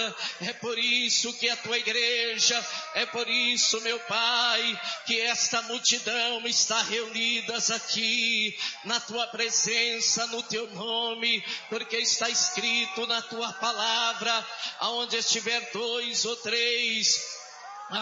É por isso que a tua igreja, é por isso, meu Pai, que esta multidão está reunidas aqui, na tua presença, no teu nome, porque está escrito na tua palavra, aonde estiver 2 ou 3